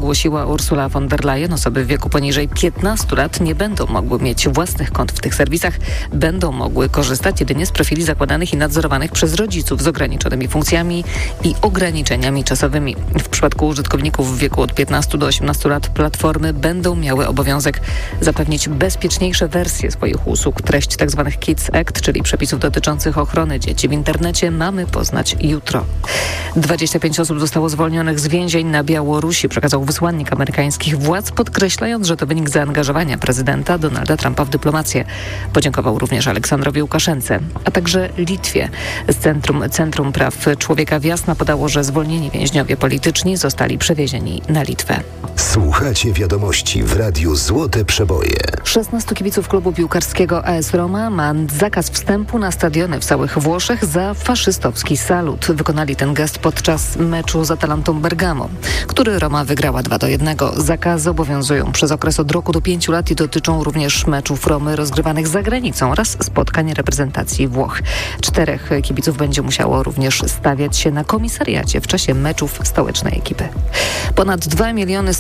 ogłosiła Ursula von der Leyen, osoby w wieku poniżej 15 lat nie będą mogły mieć własnych kont w tych serwisach. Będą mogły korzystać jedynie z profili zakładanych i nadzorowanych przez rodziców z ograniczonymi funkcjami i ograniczeniami czasowymi. W przypadku użytkowników w wieku od 15 do 18 lat platformy będą miały obowiązek zapewnić bezpieczniejsze wersje swoich usług. Treść tzw. Kids Act, czyli przepisów dotyczących ochrony dzieci w internecie, mamy poznać jutro. 25 osób zostało zwolnionych z więzień na Białorusi, przekazał wysłannik amerykańskich władz, podkreślając, że to wynik zaangażowania prezydenta Donalda Trumpa w dyplomację. Podziękował również Aleksandrowi Łukaszence, a także Litwie. Centrum Praw Człowieka w Jasna podało, że zwolnieni więźniowie polityczni zostali przewiezieni na Litwę. Słuchacie wiadomości w Radiu Złote Przeboje. 16 kibiców klubu piłkarskiego AS Roma ma zakaz wstępu na stadiony w całych Włoszech za faszystowski salut. Wykonali ten gest podczas meczu z Atalantą Bergamo, który Roma wygrała 2-1. Zakazy obowiązują przez okres od roku do 5 lat i dotyczą również meczów Romy rozgrywanych za granicą oraz spotkań reprezentacji Włoch. 4 kibiców będzie musiało również stawiać się na komisariacie w czasie meczów stołecznej ekipy. Ponad 2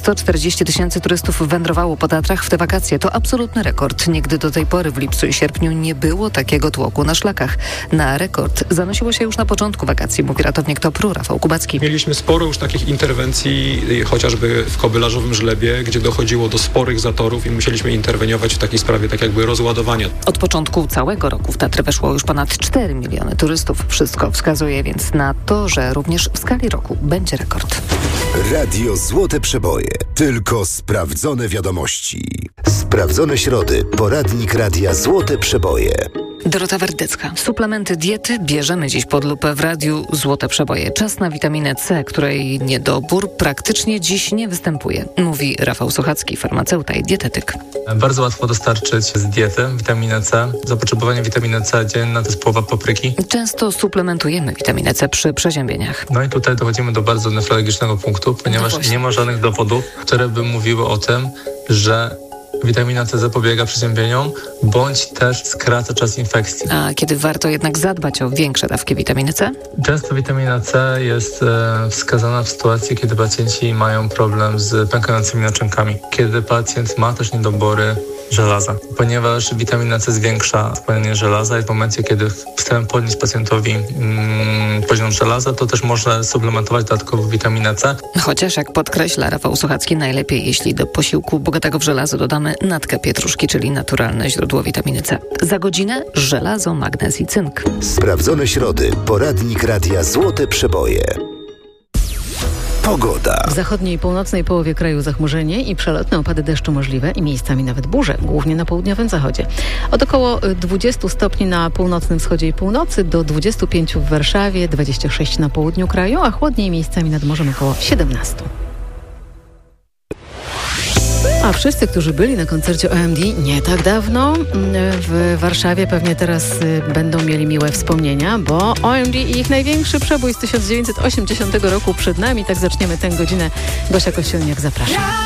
140 000 turystów wędrowało po Tatrach w te wakacje. To absolutny rekord. Nigdy do tej pory w lipcu i sierpniu nie było takiego tłoku na szlakach. Na rekord zanosiło się już na początku wakacji, mówi ratownik TOPR-u Rafał Kubacki. Mieliśmy sporo już takich interwencji, chociażby w Kobylarzowym Żlebie, gdzie dochodziło do sporych zatorów i musieliśmy interweniować w takiej sprawie, tak jakby rozładowania. Od początku całego roku w Tatry weszło już ponad 4 miliony turystów. Wszystko wskazuje więc na to, że również w skali roku będzie rekord. Radio Złote Przeboje. Tylko sprawdzone wiadomości. Sprawdzone środy. Poradnik Radia Złote Przeboje. Dorota Wardecka. Suplementy diety bierzemy dziś pod lupę w Radiu Złote Przeboje. Czas na witaminę C, której niedobór praktycznie dziś nie występuje, mówi Rafał Sochacki, farmaceuta i dietetyk. Bardzo łatwo dostarczyć z diety witaminę C. Zapotrzebowanie witaminy C dzienna to jest połowa papryki. Często suplementujemy witaminę C przy przeziębieniach. No i tutaj dochodzimy do bardzo nefrologicznego punktu, ponieważ nie ma żadnych dowodów, które by mówiły o tym, że witamina C zapobiega przeziębieniom, bądź też skraca czas infekcji. A kiedy warto jednak zadbać o większe dawki witaminy C? Często witamina C jest wskazana w sytuacji, kiedy pacjenci mają problem z pękającymi naczynkami. Kiedy pacjent ma też niedobory żelaza, ponieważ witamina C zwiększa wchłanianie żelaza i w momencie, kiedy chcemy podnieść pacjentowi poziom żelaza, to też można suplementować dodatkowo witaminę C. Chociaż, jak podkreśla Rafał Sochacki, najlepiej jeśli do posiłku bogatego w żelazo dodamy natkę pietruszki, czyli naturalne źródło witaminy C. Za godzinę żelazo, magnez i cynk. Sprawdzone środy. Poradnik Radia Złote Przeboje. Pogoda. W zachodniej i północnej połowie kraju zachmurzenie i przelotne opady deszczu możliwe i miejscami nawet burze, głównie na południowym zachodzie. Od około 20 stopni na północnym wschodzie i północy do 25 w Warszawie, 26 na południu kraju, a chłodniej miejscami nad morzem około 17. A wszyscy, którzy byli na koncercie OMD nie tak dawno w Warszawie, pewnie teraz będą mieli miłe wspomnienia, bo OMD i ich największy przebój z 1980 roku przed nami. Tak zaczniemy tę godzinę. Gosia Kościelniak, zapraszam.